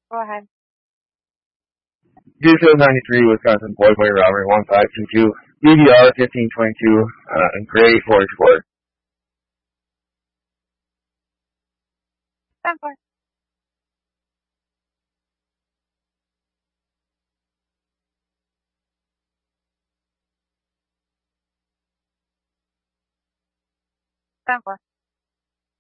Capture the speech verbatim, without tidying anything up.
Go ahead. Deuces ninety-three, Wisconsin, boy boy robbery one five two two, B D R fifteen twenty-two, uh, gray forty-four. ten four. ten four.